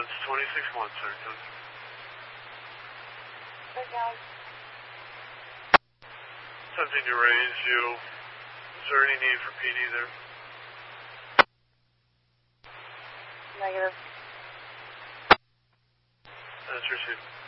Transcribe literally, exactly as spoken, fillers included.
That's twenty-six one, sir. Okay. Attempting to raise you. Is there any need for P D there? Negative. That's received.